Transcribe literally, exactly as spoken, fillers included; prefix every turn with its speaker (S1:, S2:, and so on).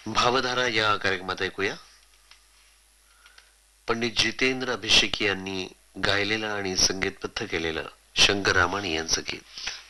S1: भावधारा या कार्यक्रमात ऐकूया पंडित जितेंद्र अभिषेकी यांनी गायलेलं आणि संगीतबद्ध केलेलं शंकर रामाणी यांचं गीत.